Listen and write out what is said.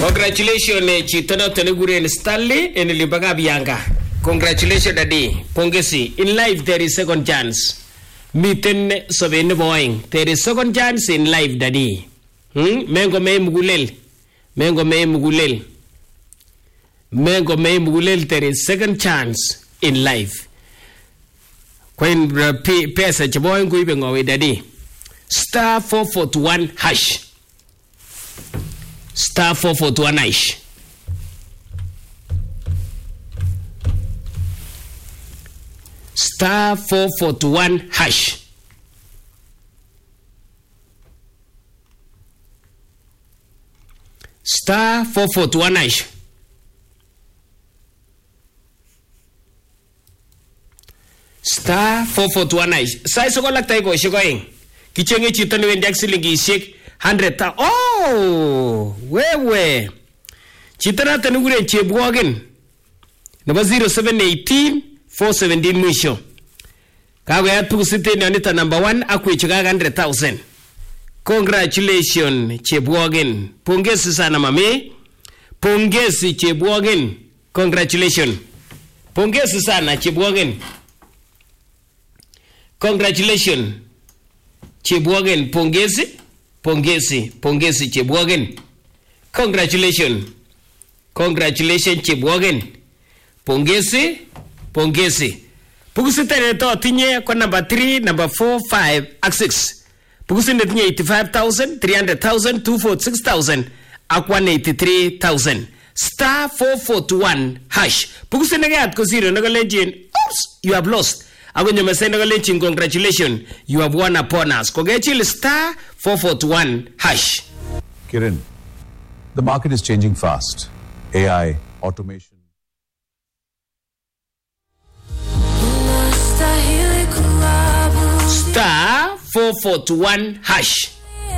Congratulations chito noto nekikuren Stanley en Limbagab Yanga. Congratulations daddy. Pongezi. In life there is second chance. Miten sobet nebo oeng. There is second chance in life daddy. Mengo me mugulel. Mengo me mugulel. Mengo me mugulel, there is second chance in life. Kwen pesa chebo oeng kuibe ngowe daddy. Star 441 hash. Star 441 hash. Star 441 hash. Star 441 hash. Star 441 hash. Sai soko laktai ko shikoing. Kichenge chito ni wendak silingishek 100,000. Oh, wewe. Chito na tanugure chebwogen. Number 0718 417 mwisho. Kawe ya tukusite ni anita number 1 akwe chikaga 100,000. Congratulations chebwogen. Pongezi sana mami. Pongezi chebwogen. Congratulations. Pongezi sana chebwogen. Congratulations chebwogen. Pongezi. Pongezi. Pongezi chebwogen. Congratulations. Congratulations chebwogen. Pongezi. Pongezi. Pukusite neto tinye kwa number 3, number 4, 5, ak 6. Pukusite tinye 85,000, 300,000, 246,000, ak 183,000. Star 441 hash. Pukusite negat ko 0 nagalenjin. Oops, you have lost. Ako nyumese nagalenjin congratulations. You have won upon us. Kogechil star 441 hash. Kiran, the market is changing fast. AI, automation. Star 441 hash.